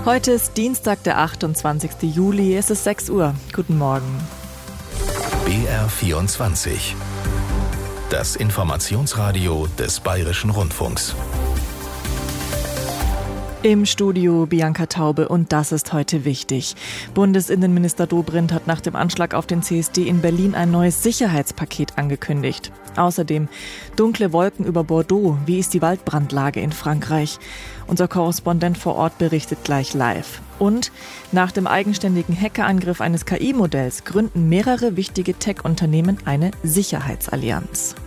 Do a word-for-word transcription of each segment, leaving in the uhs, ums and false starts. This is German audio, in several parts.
Heute ist Dienstag, der achtundzwanzigste Juli. Es ist sechs Uhr. Guten Morgen. B R vierundzwanzig. Das Informationsradio des Bayerischen Rundfunks. Im Studio Bianca Taube und das ist heute wichtig. Bundesinnenminister Dobrindt hat nach dem Anschlag auf den C S D in Berlin ein neues Sicherheitspaket angekündigt. Außerdem dunkle Wolken über Bordeaux. Wie ist die Waldbrandlage in Frankreich? Unser Korrespondent vor Ort berichtet gleich live. Und nach dem eigenständigen Hackerangriff eines K I-Modells gründen mehrere wichtige Tech-Unternehmen eine Sicherheitsallianz.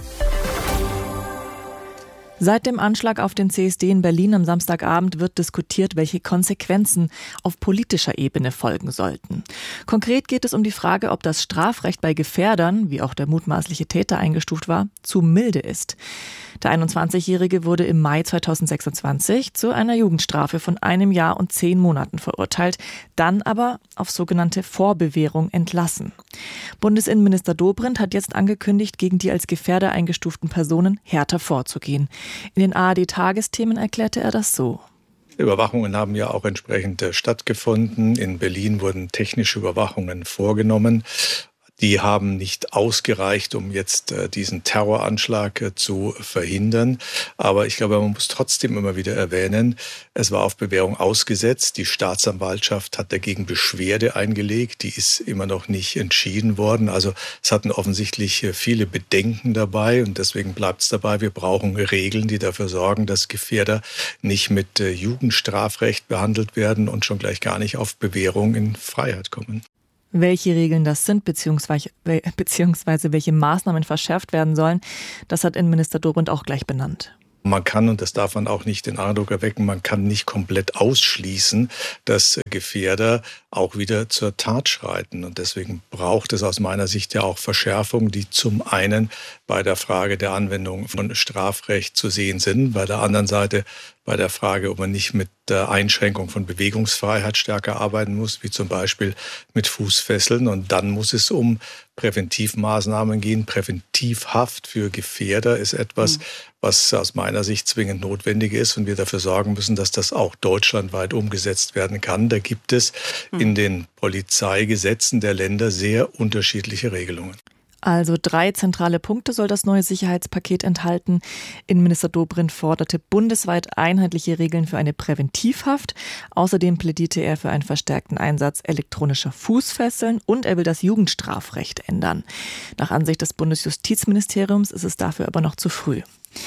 Seit dem Anschlag auf den C S D in Berlin am Samstagabend wird diskutiert, welche Konsequenzen auf politischer Ebene folgen sollten. Konkret geht es um die Frage, ob das Strafrecht bei Gefährdern, wie auch der mutmaßliche Täter eingestuft war, zu milde ist. Der einundzwanzigjährige wurde im Mai zweitausendsechsundzwanzig zu einer Jugendstrafe von einem Jahr und zehn Monaten verurteilt, dann aber auf sogenannte Vorbewährung entlassen. Bundesinnenminister Dobrindt hat jetzt angekündigt, gegen die als Gefährder eingestuften Personen härter vorzugehen. In den A R D-Tagesthemen erklärte er das so. Überwachungen haben ja auch entsprechend stattgefunden. In Berlin wurden technische Überwachungen vorgenommen. Die haben nicht ausgereicht, um jetzt äh, diesen Terroranschlag äh, zu verhindern. Aber ich glaube, man muss trotzdem immer wieder erwähnen, es war auf Bewährung ausgesetzt. Die Staatsanwaltschaft hat dagegen Beschwerde eingelegt. Die ist immer noch nicht entschieden worden. Also es hatten offensichtlich äh, viele Bedenken dabei. Und deswegen bleibt es dabei, wir brauchen Regeln, die dafür sorgen, dass Gefährder nicht mit äh, Jugendstrafrecht behandelt werden und schon gleich gar nicht auf Bewährung in Freiheit kommen. Welche Regeln das sind, beziehungsweise, beziehungsweise welche Maßnahmen verschärft werden sollen, das hat Innenminister Dobrindt auch gleich benannt. Man kann, und das darf man auch nicht den Eindruck erwecken, man kann nicht komplett ausschließen, dass Gefährder auch wieder zur Tat schreiten. Und deswegen braucht es aus meiner Sicht ja auch Verschärfungen, die zum einen bei der Frage der Anwendung von Strafrecht zu sehen sind, bei der anderen Seite bei der Frage, ob man nicht mit der Einschränkung von Bewegungsfreiheit stärker arbeiten muss, wie zum Beispiel mit Fußfesseln. Und dann muss es um Präventivmaßnahmen gehen. Präventivhaft für Gefährder ist etwas, was aus meiner Sicht zwingend notwendig ist und wir dafür sorgen müssen, dass das auch deutschlandweit umgesetzt werden kann. Da gibt es in den Polizeigesetzen der Länder sehr unterschiedliche Regelungen. Also drei zentrale Punkte soll das neue Sicherheitspaket enthalten. Innenminister Dobrindt forderte bundesweit einheitliche Regeln für eine Präventivhaft. Außerdem plädierte er für einen verstärkten Einsatz elektronischer Fußfesseln und er will das Jugendstrafrecht ändern. Nach Ansicht des Bundesjustizministeriums ist es dafür aber noch zu früh.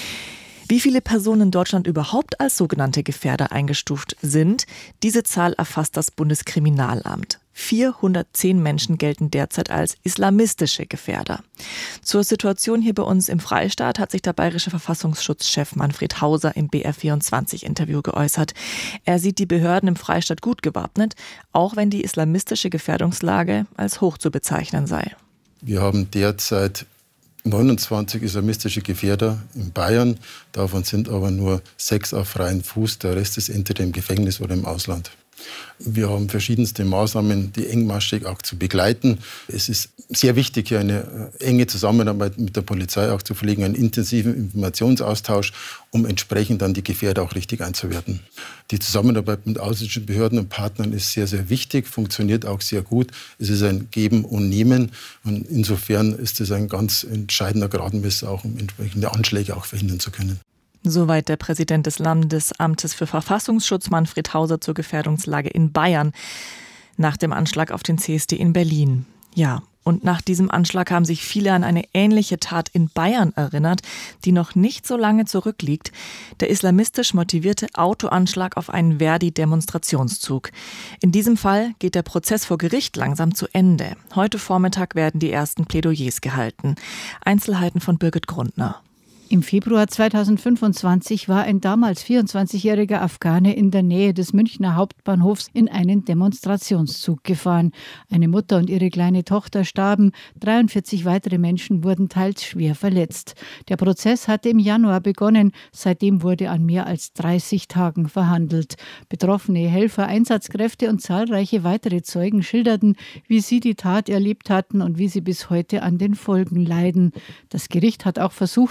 Wie viele Personen in Deutschland überhaupt als sogenannte Gefährder eingestuft sind, diese Zahl erfasst das Bundeskriminalamt. vierhundertzehn Menschen gelten derzeit als islamistische Gefährder. Zur Situation hier bei uns im Freistaat hat sich der bayerische Verfassungsschutzchef Manfred Hauser im B R vierundzwanzig-Interview geäußert. Er sieht die Behörden im Freistaat gut gewappnet, auch wenn die islamistische Gefährdungslage als hoch zu bezeichnen sei. Wir haben derzeit neunundzwanzig islamistische Gefährder in Bayern. Davon sind aber nur sechs auf freiem Fuß. Der Rest ist entweder im Gefängnis oder im Ausland. Wir haben verschiedenste Maßnahmen, die engmaschig auch zu begleiten. Es ist sehr wichtig, hier eine enge Zusammenarbeit mit der Polizei auch zu pflegen, einen intensiven Informationsaustausch, um entsprechend dann die Gefährder auch richtig einzuwerten. Die Zusammenarbeit mit ausländischen Behörden und Partnern ist sehr, sehr wichtig, funktioniert auch sehr gut. Es ist ein Geben und Nehmen und insofern ist es ein ganz entscheidender Gradmesser, auch um entsprechende Anschläge auch verhindern zu können. Soweit der Präsident des Landesamtes für Verfassungsschutz, Manfred Hauser, zur Gefährdungslage in Bayern nach dem Anschlag auf den C S D in Berlin. Ja, und nach diesem Anschlag haben sich viele an eine ähnliche Tat in Bayern erinnert, die noch nicht so lange zurückliegt. Der islamistisch motivierte Autoanschlag auf einen Verdi-Demonstrationszug. In diesem Fall geht der Prozess vor Gericht langsam zu Ende. Heute Vormittag werden die ersten Plädoyers gehalten. Einzelheiten von Birgit Grundner. Im Februar zweitausendfünfundzwanzig war ein damals vierundzwanzigjähriger Afghane in der Nähe des Münchner Hauptbahnhofs in einen Demonstrationszug gefahren. Eine Mutter und ihre kleine Tochter starben, dreiundvierzig weitere Menschen wurden teils schwer verletzt. Der Prozess hatte im Januar begonnen, seitdem wurde an mehr als dreißig Tagen verhandelt. Betroffene Helfer, Einsatzkräfte und zahlreiche weitere Zeugen schilderten, wie sie die Tat erlebt hatten und wie sie bis heute an den Folgen leiden. Das Gericht hat auch versucht, sich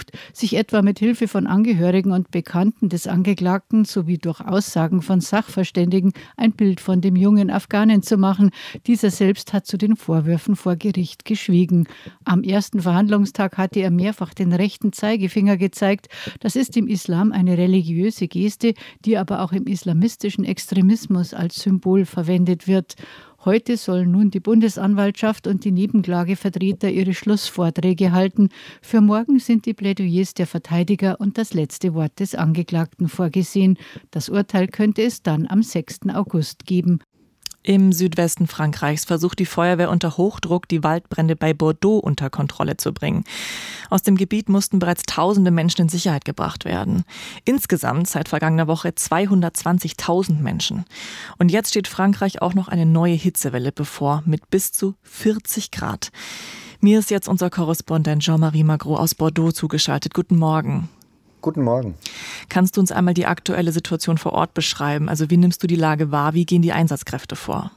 sich etwa mit Hilfe von Angehörigen und Bekannten des Angeklagten sowie durch Aussagen von Sachverständigen ein Bild von dem jungen Afghanen zu machen. Dieser selbst hat zu den Vorwürfen vor Gericht geschwiegen. Am ersten Verhandlungstag hatte er mehrfach den rechten Zeigefinger gezeigt. Das ist im Islam eine religiöse Geste, die aber auch im islamistischen Extremismus als Symbol verwendet wird. Heute sollen nun die Bundesanwaltschaft und die Nebenklagevertreter ihre Schlussvorträge halten. Für morgen sind die Plädoyers der Verteidiger und das letzte Wort des Angeklagten vorgesehen. Das Urteil könnte es dann am sechsten August geben. Im Südwesten Frankreichs versucht die Feuerwehr unter Hochdruck, die Waldbrände bei Bordeaux unter Kontrolle zu bringen. Aus dem Gebiet mussten bereits tausende Menschen in Sicherheit gebracht werden. Insgesamt seit vergangener Woche zweihundertzwanzigtausend Menschen. Und jetzt steht Frankreich auch noch eine neue Hitzewelle bevor, mit bis zu vierzig Grad. Mir ist jetzt unser Korrespondent Jean-Marie Magro aus Bordeaux zugeschaltet. Guten Morgen. Guten Morgen. Kannst du uns einmal die aktuelle Situation vor Ort beschreiben? Also wie nimmst du die Lage wahr? Wie gehen die Einsatzkräfte vor?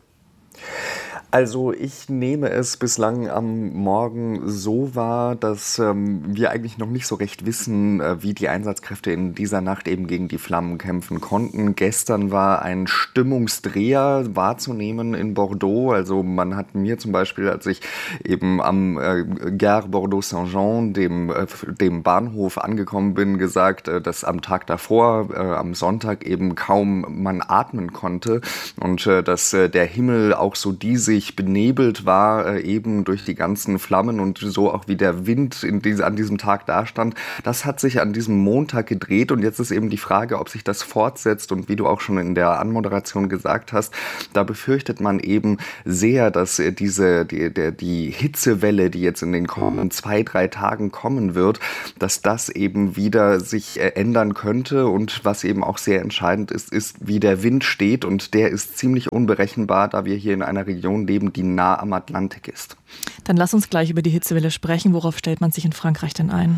Also ich nehme es bislang am Morgen so wahr, dass ähm, wir eigentlich noch nicht so recht wissen, äh, wie die Einsatzkräfte in dieser Nacht eben gegen die Flammen kämpfen konnten. Gestern war ein Stimmungsdreher wahrzunehmen in Bordeaux. Also man hat mir zum Beispiel, als ich eben am äh, Gare Bordeaux-Saint-Jean, dem, äh, dem Bahnhof angekommen bin, gesagt, äh, dass am Tag davor, äh, am Sonntag eben kaum man atmen konnte und äh, dass äh, der Himmel auch so diesig benebelt war, äh, eben durch die ganzen Flammen und so auch wie der Wind in diese, an diesem Tag dastand. Das hat sich an diesem Montag gedreht und jetzt ist eben die Frage, ob sich das fortsetzt und wie du auch schon in der Anmoderation gesagt hast, da befürchtet man eben sehr, dass äh, diese, die, der, die Hitzewelle, die jetzt in den kommenden zwei, drei Tagen kommen wird, dass das eben wieder sich äh, ändern könnte und was eben auch sehr entscheidend ist, ist, wie der Wind steht und der ist ziemlich unberechenbar, da wir hier in einer Region leben, die nah am Atlantik ist. Dann lass uns gleich über die Hitzewelle sprechen. Worauf stellt man sich in Frankreich denn ein?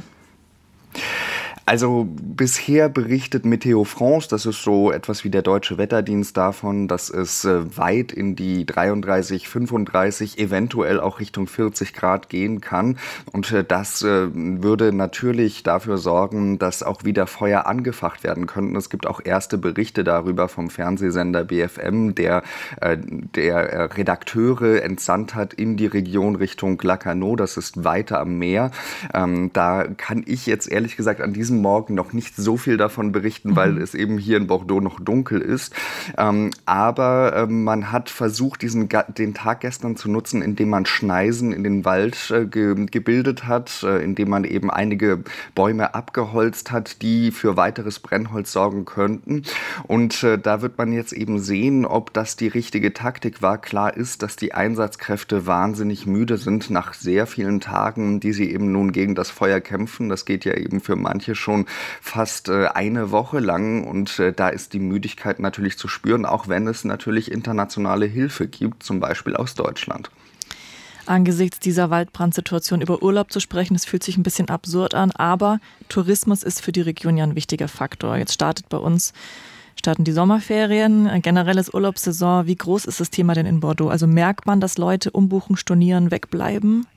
Also bisher berichtet Météo France, das ist so etwas wie der deutsche Wetterdienst, davon, dass es äh, weit in die dreiunddreißig, fünfunddreißig, eventuell auch Richtung vierzig Grad gehen kann. Und äh, das äh, würde natürlich dafür sorgen, dass auch wieder Feuer angefacht werden könnten. Es gibt auch erste Berichte darüber vom Fernsehsender B F M, der, äh, der äh, Redakteure entsandt hat in die Region Richtung Lacanau. Das ist weiter am Meer. Ähm, da kann ich jetzt ehrlich gesagt an diesem Morgen noch nicht so viel davon berichten, weil mhm. es eben hier in Bordeaux noch dunkel ist. Ähm, aber äh, man hat versucht, diesen, den Tag gestern zu nutzen, indem man Schneisen in den Wald äh, ge, gebildet hat, äh, indem man eben einige Bäume abgeholzt hat, die für weiteres Brennholz sorgen könnten. Und äh, da wird man jetzt eben sehen, ob das die richtige Taktik war. Klar ist, dass die Einsatzkräfte wahnsinnig müde sind nach sehr vielen Tagen, die sie eben nun gegen das Feuer kämpfen. Das geht ja eben für manche schon schon fast äh, eine Woche lang und äh, da ist die Müdigkeit natürlich zu spüren, auch wenn es natürlich internationale Hilfe gibt, zum Beispiel aus Deutschland. Angesichts dieser Waldbrandsituation über Urlaub zu sprechen, das fühlt sich ein bisschen absurd an, aber Tourismus ist für die Region ja ein wichtiger Faktor. Jetzt startet bei uns starten die Sommerferien, generelles Urlaubssaison. Wie groß ist das Thema denn in Bordeaux? Also merkt man, dass Leute umbuchen, stornieren, wegbleiben?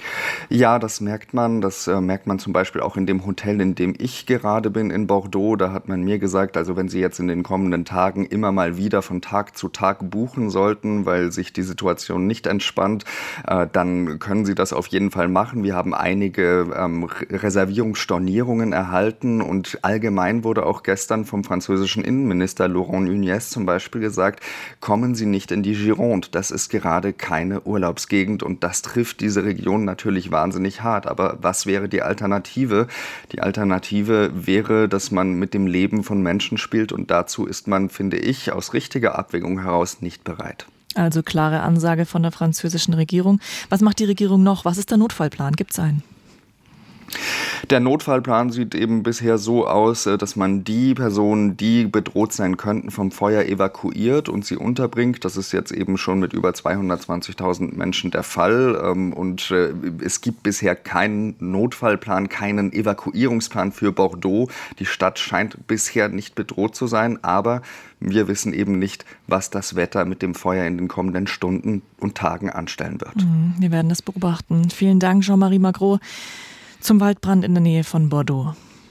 Ja, das merkt man. Das äh, merkt man zum Beispiel auch in dem Hotel, in dem ich gerade bin in Bordeaux. Da hat man mir gesagt, also wenn Sie jetzt in den kommenden Tagen immer mal wieder von Tag zu Tag buchen sollten, weil sich die Situation nicht entspannt, äh, dann können Sie das auf jeden Fall machen. Wir haben einige ähm, Reservierungsstornierungen erhalten und allgemein wurde auch gestern vom französischen Innenminister Laurent Nunez zum Beispiel gesagt, kommen Sie nicht in die Gironde. Das ist gerade keine Urlaubsgegend und das trifft diese Region natürlich wahnsinnig hart. Aber was wäre die Alternative? Die Alternative wäre, dass man mit dem Leben von Menschen spielt und dazu ist man, finde ich, aus richtiger Abwägung heraus nicht bereit. Also klare Ansage von der französischen Regierung. Was macht die Regierung noch? Was ist der Notfallplan? Gibt es einen? Der Notfallplan sieht eben bisher so aus, dass man die Personen, die bedroht sein könnten, vom Feuer evakuiert und sie unterbringt. Das ist jetzt eben schon mit über zweihundertzwanzigtausend Menschen der Fall. Und es gibt bisher keinen Notfallplan, keinen Evakuierungsplan für Bordeaux. Die Stadt scheint bisher nicht bedroht zu sein, aber wir wissen eben nicht, was das Wetter mit dem Feuer in den kommenden Stunden und Tagen anstellen wird. Wir werden das beobachten. Vielen Dank, Jean-Marie Magro. zum Waldbrand in der Nähe von Bordeaux.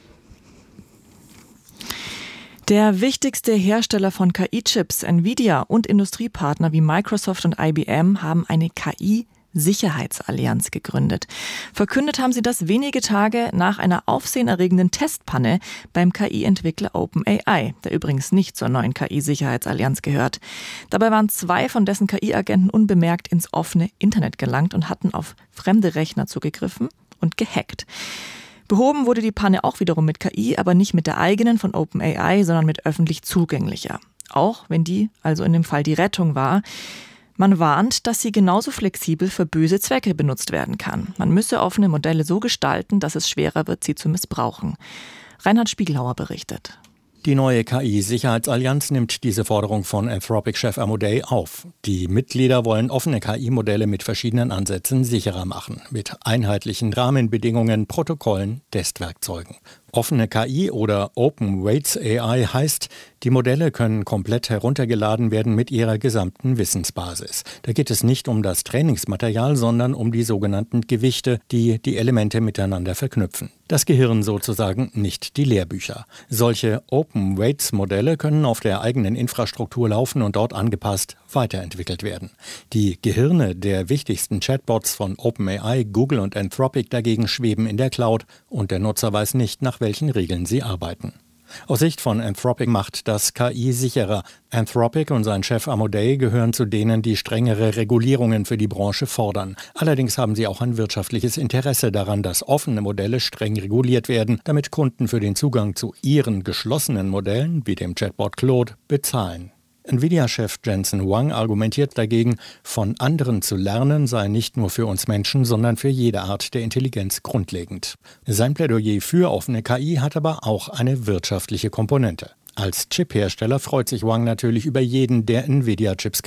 Der wichtigste Hersteller von K I-Chips, Nvidia, und Industriepartner wie Microsoft und I B M haben eine K I-Sicherheitsallianz gegründet. Verkündet haben sie das wenige Tage nach einer aufsehenerregenden Testpanne beim K I-Entwickler OpenAI, der übrigens nicht zur neuen K I-Sicherheitsallianz gehört. Dabei waren zwei von dessen K I-Agenten unbemerkt ins offene Internet gelangt und hatten auf fremde Rechner zugegriffen und gehackt. Behoben wurde die Panne auch wiederum mit K I, aber nicht mit der eigenen von OpenAI, sondern mit öffentlich zugänglicher. Auch wenn die, also in dem Fall die Rettung war. Man warnt, dass sie genauso flexibel für böse Zwecke benutzt werden kann. Man müsse offene Modelle so gestalten, dass es schwerer wird, sie zu missbrauchen. Reinhard Spiegelhauer berichtet. Die neue K I-Sicherheitsallianz nimmt diese Forderung von Anthropic-Chef Amodei auf. Die Mitglieder wollen offene K I-Modelle mit verschiedenen Ansätzen sicherer machen. Mit einheitlichen Rahmenbedingungen, Protokollen, Testwerkzeugen. Offene K I oder Open Weights A I heißt, die Modelle können komplett heruntergeladen werden mit ihrer gesamten Wissensbasis. Da geht es nicht um das Trainingsmaterial, sondern um die sogenannten Gewichte, die die Elemente miteinander verknüpfen. Das Gehirn sozusagen, nicht die Lehrbücher. Solche Open Weights Modelle können auf der eigenen Infrastruktur laufen und dort angepasst weiterentwickelt werden. Die Gehirne der wichtigsten Chatbots von OpenAI, Google und Anthropic dagegen schweben in der Cloud und der Nutzer weiß nicht, nach welchen Regeln sie arbeiten. Aus Sicht von Anthropic macht das K I sicherer. Anthropic und sein Chef Amodei gehören zu denen, die strengere Regulierungen für die Branche fordern. Allerdings haben sie auch ein wirtschaftliches Interesse daran, dass offene Modelle streng reguliert werden, damit Kunden für den Zugang zu ihren geschlossenen Modellen, wie dem Chatbot Claude, bezahlen. Nvidia-Chef Jensen Huang argumentiert dagegen, von anderen zu lernen sei nicht nur für uns Menschen, sondern für jede Art der Intelligenz grundlegend. Sein Plädoyer für offene K I hat aber auch eine wirtschaftliche Komponente. Als Chiphersteller freut sich Huang natürlich über jeden, der Nvidia-Chips